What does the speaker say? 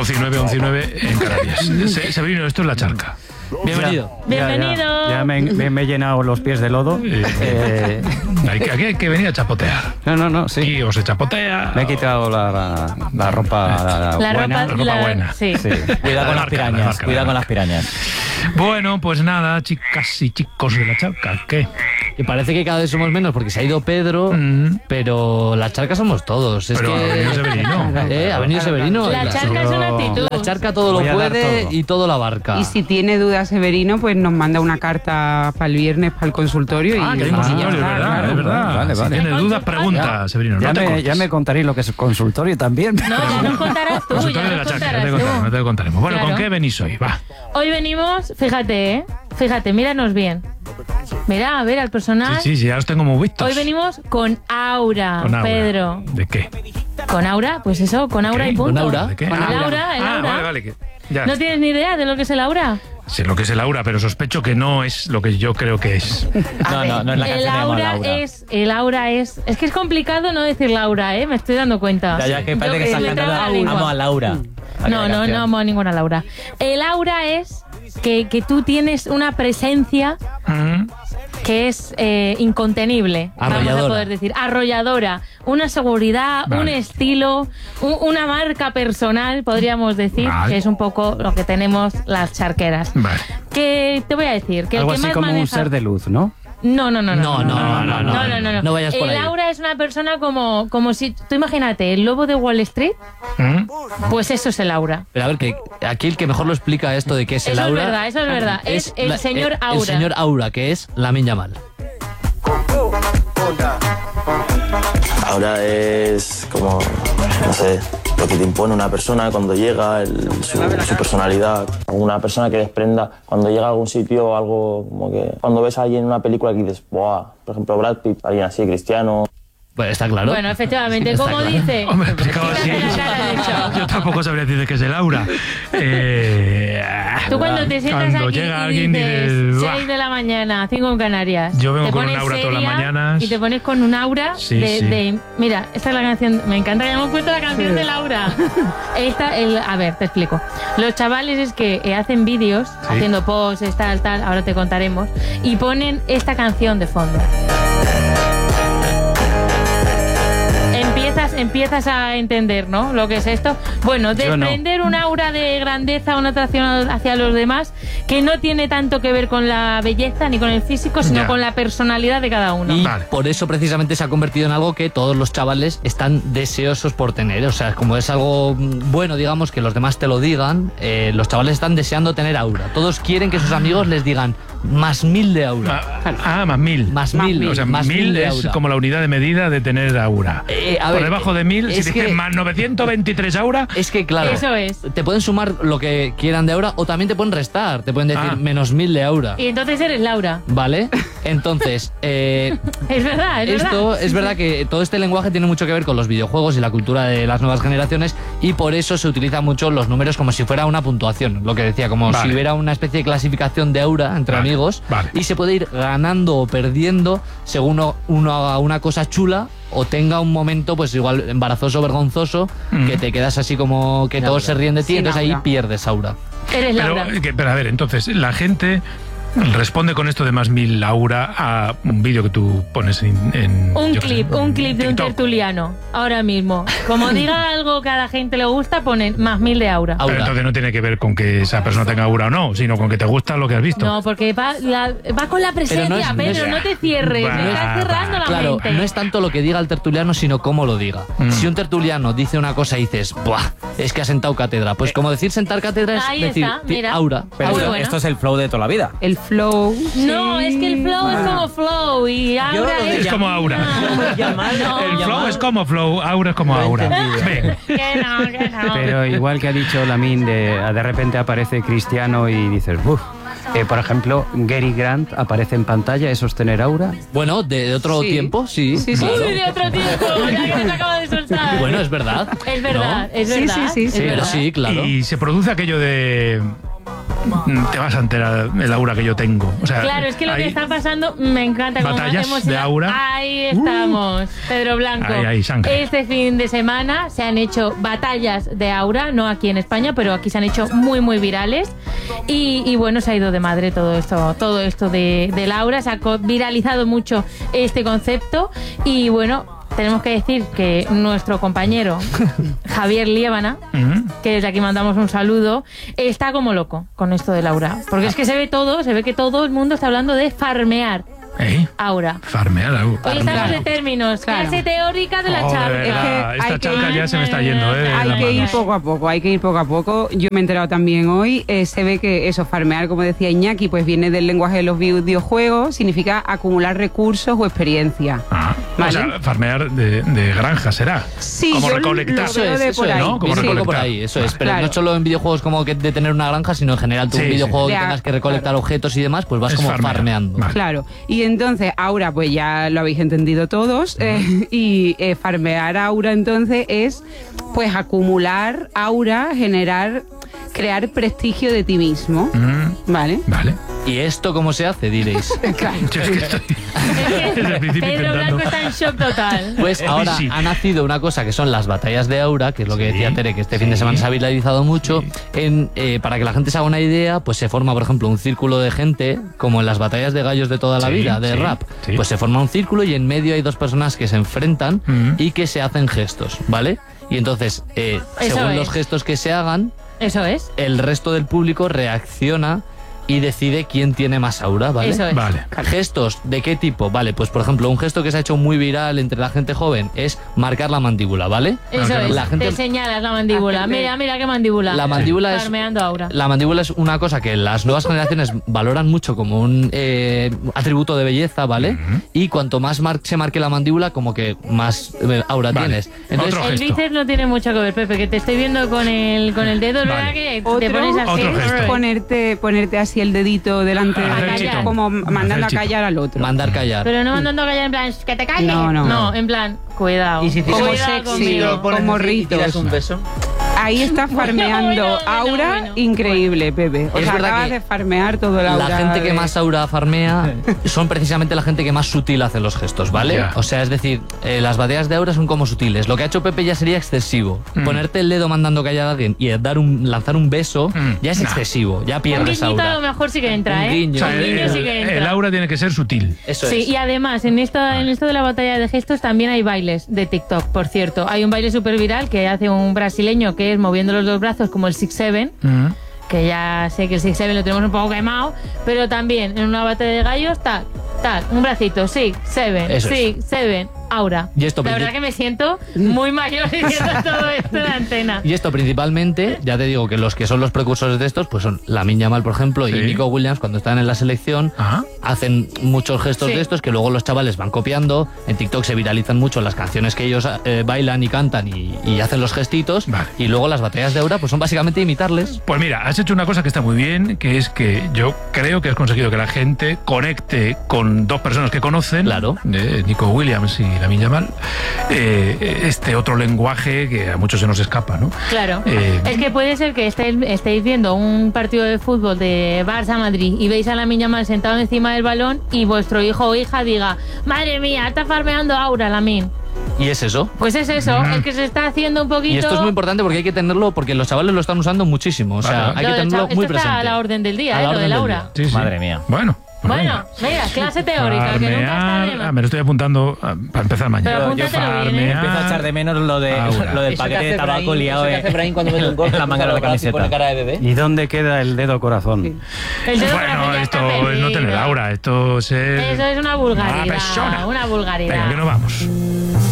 12 y 9, 11 y 9 en Canarias. Severino, esto es La Charca. Bienvenido. Bienvenido. Ya me he llenado los pies de lodo. Aquí hay que venir a chapotear. No, sí. Aquí o se chapotea. Me he quitado la ropa buena. La ropa buena. Sí. Sí. Cuidado con las pirañas. Cuidado con las pirañas. Bueno, pues nada, chicas y chicos de La Charca, ¿qué? Y parece que cada vez somos menos porque se ha ido Pedro, pero La Charca somos todos. Es Pero que... ha venido Severino. Ha venido Severino. La charca es una actitud. La Charca todo lo Voy a dar puede todo. y todo lo abarca. Y si tiene dudas Severino, pues nos manda una carta para el viernes para el consultorio. Ah, y que hay ya consultorio, es está, verdad, claro. es verdad. Vale. Si tienes dudas, pregunta, Severino. Ya, No te cortes. ya me contaréis lo que es consultorio también. No, ya nos contarás tú, Consultorio ya de nos La Charca, contarás no te tú. contaremos. Bueno, ¿con Claro. qué venís hoy? Va. Hoy venimos, fíjate, míranos bien. Mira, a ver al personaje. Sí, ya los tengo muy vistos. Hoy venimos con Aura, Con Aura. Pedro. ¿De qué? Con Aura, pues eso, con Aura ¿Qué? y punto. ¿Con Aura? ¿De qué? Con el Ah, Aura, el Aura. vale, que ya. ¿No tienes ni idea de lo que es el Aura? Sé lo que es el aura, pero sospecho que no es lo que yo creo que es. No es la El canción de aura Laura. el aura es que es complicado no decir Laura, me estoy dando cuenta. Ya que parece que estás me traba la cantando lengua. Amo a Laura. No amo a ninguna Laura. El aura es que tú tienes una presencia que es incontenible, vamos a Arrolladora. poder decir, arrolladora, una seguridad, Vale. un estilo, una marca personal, podríamos decir, Vale. que es un poco lo que tenemos las charqueras. Vale. Que te voy a decir, que Algo el que así más como un maneja... ser de luz, ¿no? No. No vayas por El ahí. aura es una persona como si... Tú imagínate, el lobo de Wall Street, pues eso es el aura. Pero a ver, que aquí el que mejor lo explica esto de qué es el Eso es aura. verdad, eso es verdad. Es el señor Aura. El señor Aura, que es Lamine Yamal. Ahora es como, no sé, lo que te impone una persona cuando llega, su personalidad. Una persona que desprenda cuando llega a algún sitio, algo como que cuando ves a alguien en una película que dices, ¡buah! Por ejemplo, Brad Pitt, alguien así, Cristiano. Pues está claro. Bueno, efectivamente, como dice... Hombre, explicado así. Yo tampoco sabría decir que es el aura. Tú cuando te sientas Cuando aquí llega y alguien dices dices, 6 de la mañana, 5 en Canarias. Yo vengo te con un pones aura todas las seria mañanas. Y te pones con un aura Sí, de, sí. de... Mira, esta es la canción... Me encanta que hayamos puesto la canción de Laura. A ver, te explico. Los chavales es que hacen vídeos, haciendo posts, tal, ahora te contaremos, y ponen esta canción de fondo. Empiezas a entender, ¿no? Lo que es esto. Bueno, desprender un aura de grandeza, una atracción hacia los demás, que no tiene tanto que ver con la belleza ni con el físico, sino Ya. con la personalidad de cada uno. Y Vale. por eso precisamente se ha convertido en algo que todos los chavales están deseosos por tener. O sea, como es algo bueno, digamos, que los demás te lo digan, los chavales están deseando tener aura. Todos quieren que sus amigos les digan más 1000 de aura. Más 1000. Más 1000. O sea, más 1000 de es aura. como la unidad de medida de tener aura. A Por ver, debajo de 1000, si es dices que- más 923 aura, Es que, claro, Eso es. te pueden sumar lo que quieran de aura o también te pueden restar. Te pueden decir Ah. menos 1000 de aura. Y entonces eres Laura. ¿Vale? Entonces, Es verdad, es esto verdad. es verdad que todo este lenguaje tiene mucho que ver con los videojuegos y la cultura de las nuevas generaciones y por eso se utilizan mucho los números como si fuera una puntuación, lo que decía, como Vale. si hubiera una especie de clasificación de aura entre Vale, amigos vale. y se puede ir ganando o perdiendo según uno haga una cosa chula o tenga un momento pues igual embarazoso o vergonzoso que te quedas así como que todos se ríen de ti, Sin entonces ahí aura. pierdes aura. Eres pero, Laura. pero a ver, entonces, la gente responde con esto de más 1000 aura a un vídeo que tú pones en Un yo qué sé, clip de un TikTok. tertuliano, ahora mismo. Como diga algo que a la gente le gusta, ponen más 1000 de aura. Pero Aura. entonces no tiene que ver con que esa persona tenga aura o no, sino con que te gusta lo que has visto. No, porque va con la presencia, no es- Pedro, no te cierres, Va, me estás cerrando la Claro, mente. no es tanto lo que diga el tertuliano, sino cómo lo diga. Si un tertuliano dice una cosa y dices, ¡buah! Es que ha sentado cátedra. Pues como decir sentar cátedra es Ahí decir, está, mira. aura. Pero Muy esto, bueno. esto es el flow de toda la vida. El flow. No, es que el flow es como flow y aura lo de Es como aura. El flow es como flow, aura es como aura. Ven. Que no. Pero igual que ha dicho Lamine, de repente aparece Cristiano y dices, uff. Por ejemplo, Gary Grant aparece en pantalla, ¿eso es tener aura? Bueno, de otro Sí. tiempo, sí. Sí, sí. claro. Uy, de otro tiempo, ya que me acabo de soltar. Bueno, es verdad. Es verdad, ¿No? es Sí, verdad. sí, sí, es sí. Pero verdad. sí, claro. Y se produce aquello de te vas a enterar el aura que yo tengo. O sea, Claro, es que lo que está pasando me encanta. Como batallas hacemos de aura. Ahí estamos, Pedro Blanco. Ahí, sangre. Este fin de semana se han hecho batallas de aura, no aquí en España, pero aquí se han hecho muy, muy virales. Y bueno, se ha ido de madre todo esto del aura. Se ha viralizado mucho este concepto. Y bueno, tenemos que decir que nuestro compañero Javier Liébana, que desde aquí mandamos un saludo, está como loco con esto del aura. Porque es que se ve que todo el mundo está hablando de farmear aura. Farmear aura. Hoy estamos de términos, clase teórica de la charla. Esta charla ya se me está yendo. Hay que ir poco a poco. Yo me he enterado también hoy, se ve que eso, farmear, como decía Iñaki, pues viene del lenguaje de los videojuegos, significa acumular recursos o experiencia. ¿Vale? O sea, farmear de granja será. Sí, como yo recolectar. Eso es, ¿no? Como viene un poco por recolectar. ahí, eso es. Pero Claro. no solo en videojuegos como que de tener una granja, sino en general tú Sí, un videojuego sí. que tengas que recolectar objetos y demás, pues vas Es como farmear. farmeando. Vale. Claro, y entonces aura, pues ya lo habéis entendido todos, y farmear aura entonces es pues acumular aura, crear prestigio de ti mismo, ¿vale? Vale. ¿Y esto cómo se hace? Diréis. Claro. Yo es que estoy desde el principio Pedro intentando. Blanco está en shock total. Pues ahora Sí. ha nacido una cosa que son las batallas de aura, que es lo que Sí, decía Tere, que este fin de semana se ha viralizado mucho. Para que la gente se haga una idea, pues se forma, por ejemplo, un círculo de gente, como en las batallas de gallos de toda la Sí, vida, de sí, rap. sí. Pues se forma un círculo y en medio hay dos personas que se enfrentan y que se hacen gestos, ¿vale? Y entonces, según es. los gestos que se hagan, Eso es. el resto del público reacciona y decide quién tiene más aura, ¿vale? Eso es. Vale. ¿Gestos de qué tipo? Vale, pues por ejemplo, un gesto que se ha hecho muy viral entre la gente joven es marcar la mandíbula, ¿vale? Eso claro. es. La gente- Te señalas la mandíbula. Mira qué mandíbula. La mandíbula es Farmeando aura. La mandíbula es una cosa que las nuevas generaciones valoran mucho como un atributo de belleza, ¿vale? Y cuanto más se marque la mandíbula, como que más aura Vale. tienes. Entonces, Otro El gesto. bíceps no tiene mucho que ver, Pepe, que te estoy viendo con el dedo, Vale. ¿verdad? Que te Otro- pones así. Otro gesto. Ponerte así el dedito delante Hacer de la chito. como mandando a Hacer callar al otro. mandar callar. Pero no mandando a callar en plan, que te calles. No. en plan, cuidado. Y si te Como Cuidado sexy, conmigo. como ritos. tiras un beso. Ahí estás farmeando aura bueno. increíble, Pepe. O Es sea, verdad acabas que de farmear todo el aura. La gente que de- más aura farmea son precisamente la gente que más sutil hace los gestos, ¿vale? Ya. O sea, es decir, las batallas de aura son como sutiles. Lo que ha hecho Pepe ya sería excesivo. Ponerte el dedo mandando callar a alguien y lanzar un beso ya es Nah. excesivo, ya Un pierdes guiñito a lo aura. mejor sí que entra, Un ¿eh? guiño. O sea, Un guiño sí que entra. el aura tiene que ser sutil. Eso Sí, es. y además en esto de la batalla de gestos también hay bailes de TikTok, por cierto. Hay un baile súper viral que hace un brasileño que es moviendo los dos brazos como el 6-7, que ya sé que el 6-7 lo tenemos un poco quemado, pero también en una batalla de gallos, tal, un bracito, 6-7, Eso es. 6-7, aura. Y esto La verdad que me siento muy mayor diciendo todo esto en la antena. Y esto principalmente, ya te digo que los que son los precursores de estos, pues son Lamine Yamal, por ejemplo, Sí. y Nico Williams, cuando están en la selección, Ajá. hacen muchos gestos Sí. de estos que luego los chavales van copiando. En TikTok se viralizan mucho las canciones que ellos bailan y cantan y hacen los gestitos. Vale. Y luego las batallas de aura pues son básicamente imitarles. Pues mira, has hecho una cosa que está muy bien, que es que yo creo que has conseguido que la gente conecte con dos personas que conocen, Claro. Nico Williams y Lamine Yamal, este otro lenguaje que a muchos se nos escapa, ¿no? Claro. Eh, Es que puede ser que estéis viendo un partido de fútbol de Barça-Madrid y veis a Lamine Yamal sentado encima del balón y vuestro hijo o hija diga, madre mía, está farmeando aura, Lamine. Y es eso. Pues es eso, es que se está haciendo un poquito... Y esto es muy importante porque hay que tenerlo, porque los chavales lo están usando muchísimo. O sea, Vale. hay que Lo del tenerlo esto muy está presente. a la orden del día, A la lo orden del del aura. día. sí, sí. Madre mía. Bueno. Bueno, mira, clase teórica, que nunca está de más. Me lo estoy apuntando para empezar mañana. Pero apúntatelo bien, ¿eh? Empiezo a echar de menos lo de Aura. lo del Eso que paquete de hace tabaco Brahim, liado eso que hace Brahim cuando mete un gol, en la manga de la y pone camiseta. cara de bebé. ¿Y dónde queda el dedo corazón? El dedo Bueno, corazón ya esto está es no perdido. tener aura, esto es ser... Eso es una vulgaridad, Mala persona. una vulgaridad. Venga, que no vamos.